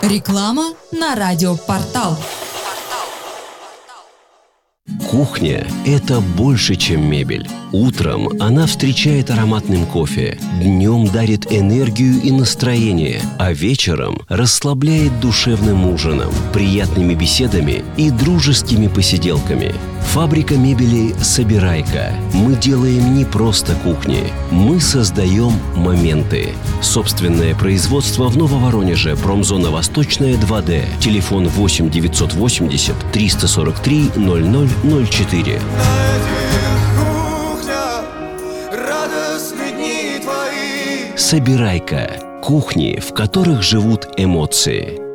Реклама на радиопортал. Кухня – это больше, чем мебель. Утром она встречает ароматным кофе, днем дарит энергию и настроение, а вечером расслабляет душевным ужином, приятными беседами и дружескими посиделками. Фабрика мебели «Собирайка». Мы делаем не просто кухни, мы создаем моменты. Собственное производство в Нововоронеже, промзона Восточная, 2D. Телефон 8 980 343 0004. «Собирайка». Кухни, в которых живут эмоции.